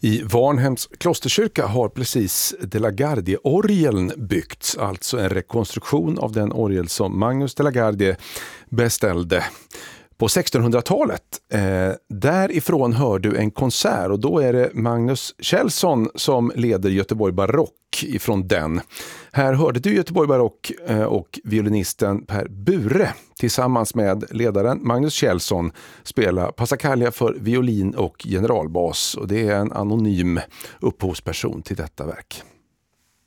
I Varnhems klosterkyrka har precis De la Gardie-orgeln byggts, alltså en rekonstruktion av den orgel som Magnus De la Gardie beställde på 1600-talet. Därifrån hör du en konsert och då är det Magnus Kjellson som leder Göteborg Barock ifrån den. Här hörde du Göteborg Barock och violinisten Per Bure tillsammans med ledaren Magnus Kjellson spela Passacaglia för violin och generalbas, och det är en anonym upphovsperson till detta verk.